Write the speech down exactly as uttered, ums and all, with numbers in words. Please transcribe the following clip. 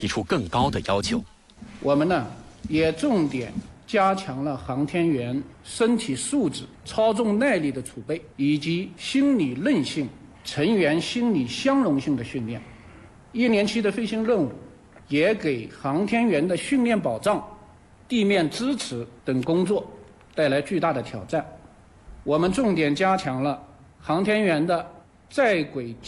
提出更高的要求。 我们呢也重点加强了航天员身体素质、操纵耐力的储备，以及心理韧性、成员心理相容性的训练。一年期的飞行任务也给航天员的训练保障、地面支持等工作带来巨大的挑战。我们重点加强了航天员的在轨